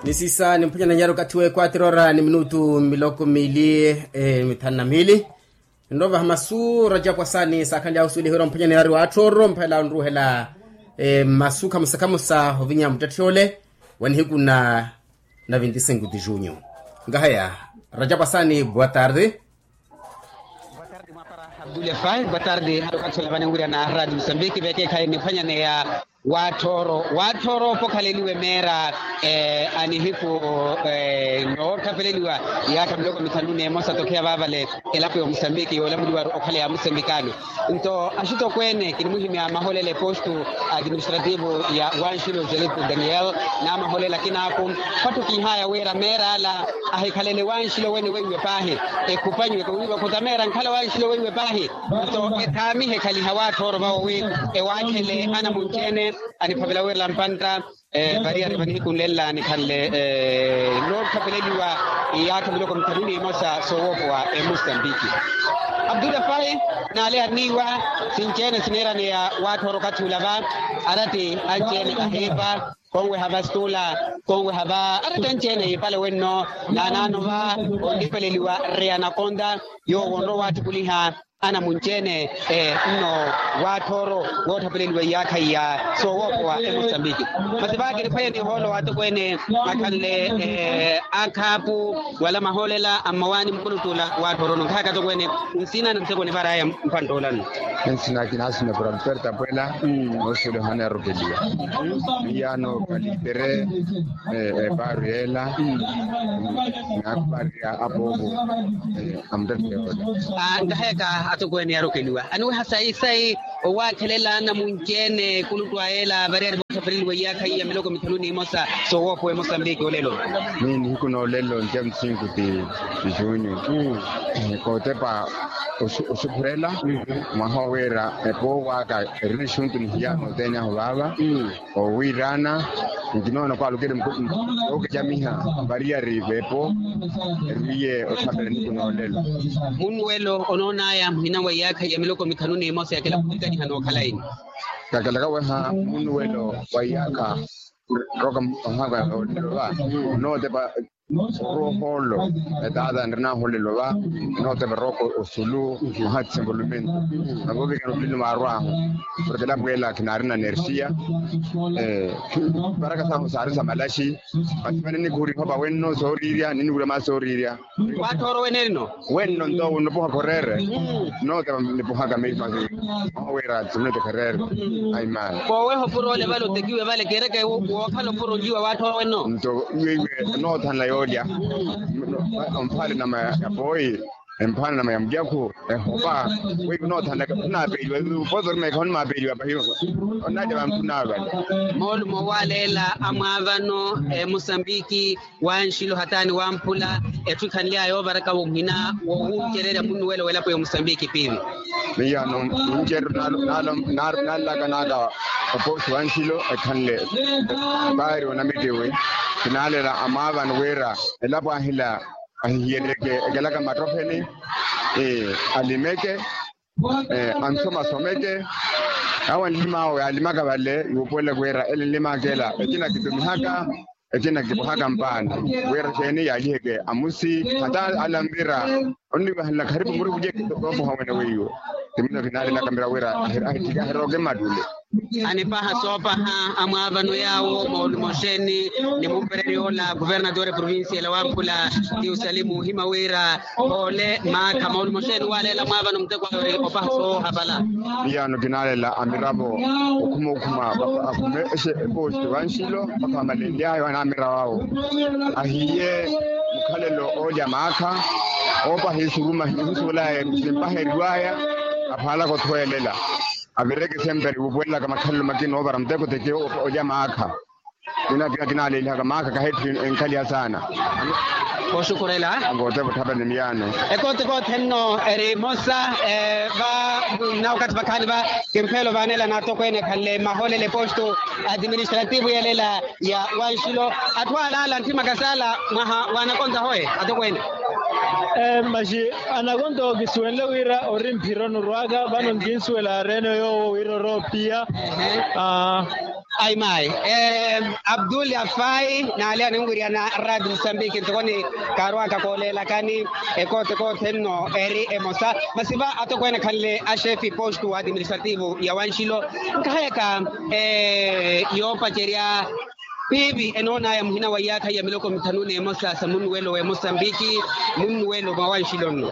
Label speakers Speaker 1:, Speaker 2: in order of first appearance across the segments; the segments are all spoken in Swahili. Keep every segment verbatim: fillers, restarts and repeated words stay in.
Speaker 1: Nisisa ni mpanya na nyaro katiwe kwa tirora ni minutu miloko mili e, mitana mili. Ndova hamasu raja kwa sani sakandi ya usuli hiro mpanya na nyaro atoro mpela nruhela e, masu kamusakamusa hovinya mutatiole wani hiku na na vintisengu di junho. Ngahaya, raja kwa sani boa tarde.
Speaker 2: Abdul Fai, boa tarde. Harukat sulabani nguria na Radio Msambiki beke kai nifanya ne ya watoro watoro pokaleliwe mera eh, anihiku eh, no kapeleliwa yaka mdogo mitanune mosa tokea babale elapo ya Msambiki wala mudi wa okale ya Msambikano nto ashito kwene kinimuhimi ya maholele postu administrativu ya Wanshilo Jelipu Daniel na maholela kinakum patu kihaya wera mera la ahikalele Wanshilo weni wewe pahe e kupanywe kwa kutamera nkala Wanshilo wewe pahe nto etami hekali hawatoro bawe e wakele ana munchene ani pabela wela mpanta eh baria ribani kunlela ni kalle eh lord kapeleliwa yaka mloko mtanuni mosa sowopwa e Mozambique Abdul Fai na ale aniwa sinchene sinera ne ya watu rokati ulava arati anchene kaheba kongwe habastula kongwe haba aratanchene pale wenno na nano ba ondipeleliwa reanakonda yo wono watu kuliha ana munchene eh no watoro wota pelelwe yaka ya so wopwa e Mozambique masibaki ripaye ni holo watu kwene akalle eh akapu wala maholela amawani mkulutula watoro no kaka to kwene nsina nseko ne baraya mpandolano
Speaker 3: nsina kinasina por alberta puela osule hana robelia yano kalitere eh bariela na baria abobo amdete
Speaker 2: ah ndaheka atokweni yarokeliwa anwe hasai sai wakelela na munchene kulutwa ela barere botapelwe yaka ya miloko mitaluni mosa so wopo e Mozambique olelo
Speaker 3: mimi huko no lelo njem cinco de junho ko tepa usukurela mahawera epo waka rishuntu ni ya motenya hobaba o wirana nginono kwa lukere mkutu okujamiha baria ribepo riye otapele nikuno lelo
Speaker 2: munwelo onona ya hinawe yaka ya miloko mitaluni mosa yakela kutani hano kalaini
Speaker 3: kakala weha munwelo wayaka roka hanga no te ba roholo dada ndina holelo ba no te roko usulu hat simbolmente agobe que no pino marwa porque la buela que narina energia eh para ka samu sare samalashi atmene ni guri ko ba wenno soriria ni gura ma soriria
Speaker 2: watoro weneno
Speaker 3: wenno ndo no po correre no te ni po haga me fasi o wera tsune te correre ai mal
Speaker 2: ko we ho puro le balo tekiwe bale kereke wo khalo puro jiwa watoro wenno
Speaker 3: ndo yewe no tan la yodia mpale na ya boy empana na yamgyako ehoba we no thanda na belwa bozo me khon ma belwa ba hiyo onaje bamfuna ba
Speaker 2: molu mowalela amavano e Mozambique Wanshilo hatani wampula etukanlia yo baraka wongina wo unjerera munu wele wela po Mozambique pivi
Speaker 3: miya no unjer nalo nalo nalla kanada po Wanshilo ekanle bayri ona medewe finale la amavano wera elapo ahila ahiyereke galaka matrofeni eh alimeke eh ansoma someke awan limao alimaka bale yopole kwera elilima kela ekina kitumihaka ekina kibuhaka mpana wera cheni yaliheke amusi hata alambira onni bahalla karibu muri kuje kidogo hawana weyo timina finale la kamera wera ahitika heroge madule
Speaker 2: anipaha sopa ha amavano yawo maulu mosheni ni mumpereriola gobernadore provincial wampula diusalimu himawira ole maka maulu mosheni wale la amavano mtekwa opaha so habala
Speaker 3: yano kinale la amirabo okuma okuma akume ese post Wanshilo akamalelia yana amira wao ahiye mukhalelo oja maka opa hisuruma hisula msimpahe riwaya aphala ko thoelela abereke sempre ubwela kama khallo makino obara mteko teke oja maka ina pia kinale ile kama maka kahetu enkali sana
Speaker 2: ko shukurela
Speaker 3: ngote botaba ni miyano
Speaker 2: ekote ko tenno ere mosa e ba na wakati bakani ba kempelo banela na to kwene khalle mahole le posto administrative yelela ya Wanshilo atwala ala ntima kasala maha wanakonza hoye atokwene
Speaker 4: eh maji anagondo kiswele wira orimpiro nurwaga bano nginsuela reno yo wiro ropia ah
Speaker 2: Ai mai eh Abdul Afai na ale nguri na Radio Msambiki tokoni karwa kakolela kani e kote kote no eri emosa masiba atokwena kanle ashefi post wa administrativo ya Wanshilo nkayaka eh yopa cheria Bibi enona ya muhina wa yaka ya miloko mitanune emosa samun welo wa Mosambiki mun welo wa Wanshilo no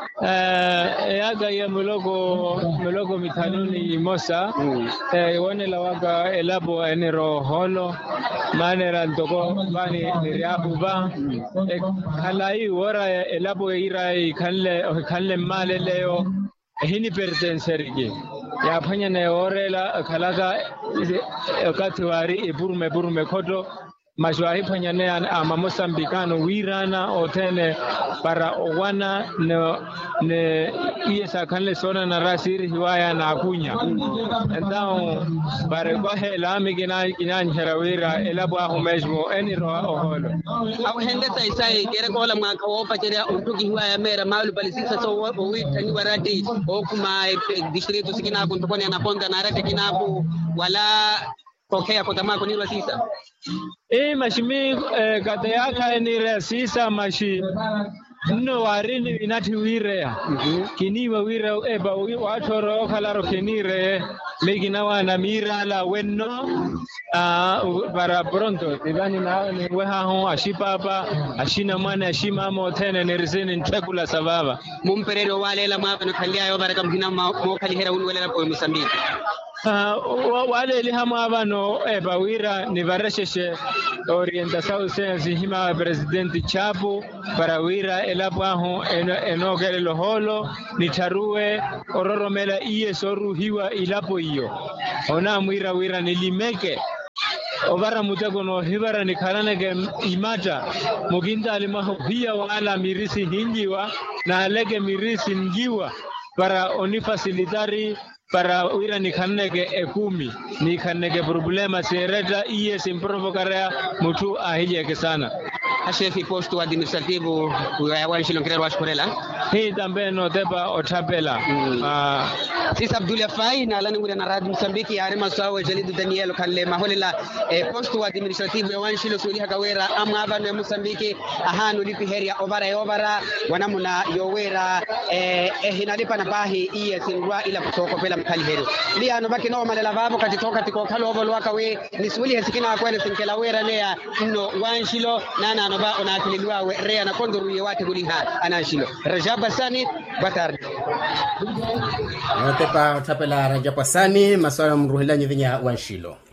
Speaker 4: eh yaga ya miloko miloko mitanuni mosa eh wane la waga elabo enero holo manera ndoko bani riabu ba kalai wora elabo irai kanle kanle male leo hini pertencerigi ya fanya na orela kalaga katwari iburume burume kodo majwahi fanya ne ama Mosambikano wirana otene para owana ne ne iesa kanle sona na rasiri hiwaya na kunya então bare ko hela migina ina nherawira elabo ahumejmo eni ro oholo
Speaker 2: au hende sai sai kere ko la mwaka wo pacheria untuki hiwaya mera maulu balisisa so wo witani warati o kuma distrito sikina ko tokoni anaponda na rate kinabu wala kokea kwa tamako ni rasisa
Speaker 4: eh mashimi katayaka ni rasisa mashi no warini inati wirea kini wa wira eba watu ro kalaro kinire megina wana mira la wenno para pronto tidani na ni weha ho ashipapa ashina mwana ashima mo tena nerizeni ntakula sababa
Speaker 2: mumperero wale la mapano kandia yo baraka mhina mo kalihera unwele la po Mosambiki
Speaker 4: Uh, wale lihama abano eba wira ni varesheshe orientação sensi hima presidente Chapo para wira elabaho eno enogele loholo ni tarue ororomela iye soru hiwa ilapo iyo ona mwira wira nilimeke obara mutego no hibara ni karane ke imata muginda alimaho hiya wala mirisi hinjiwa na alege mirisi njiwa para oni facilitari para wira ni kanege ekumi ni kanege problema sereta iye simprovokarea mutu ahije ke sana
Speaker 2: ashefi posto administrativo ya Wanshilo kirero washkorela
Speaker 4: hii tambe no teba otapela
Speaker 2: mm. uh, Sisa Abdul Afai na lani nguri na Radio Msambiki ya arema sawa Jalidu Daniel kalle maholela eh, posto administrativo ya Wanshilo suli hakawera ama abano ya Msambiki ahanu lipi heria obara ya obara wanamuna yowera eh, eh hinalipa na bahi iye singwa ila kutoko pela mkali hero liya no baki no malela vavo katitoka tiko kalo ovo luwaka we nisuli hesikina akwene sinkela wera lea no Wanshilo nana no ba ona atililiwa we rea na konduru ye wate kuliha anashilo Rajab Basani batardi
Speaker 1: Tepa tapela Rajab Basani maswala mruhila nyivinya Wanshilo.